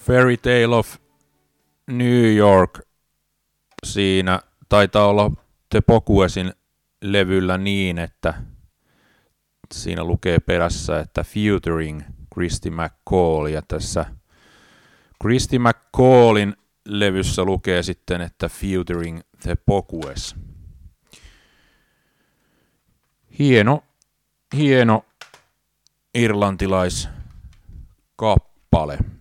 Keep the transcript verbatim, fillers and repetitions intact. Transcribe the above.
Fairy Tale of New York, siinä taitaa olla The Poguesin levyllä niin, että siinä lukee perässä, että featuring Christy McCall, ja tässä Christy McCallin levyssä lukee sitten, että featuring The Pogues. Hieno, hieno irlantilaiskappale.